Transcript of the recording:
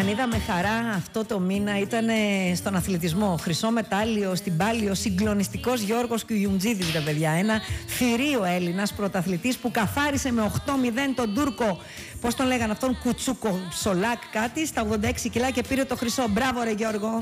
Αν είδαμε χαρά αυτό το μήνα ήταν στον αθλητισμό. Χρυσό μετάλλιο στην Πάλιο, συγκλονιστικός Γιώργος Κουγιουντζίδης, ρε παιδιά. Ένα θηρίο Έλληνας πρωταθλητής που καθάρισε με 8-0 τον Τούρκο. Πώς τον λέγανε αυτόν, Κουτσούκο Σολάκ κάτι, στα 86 κιλά και πήρε το χρυσό. Μπράβο, ρε Γιώργο.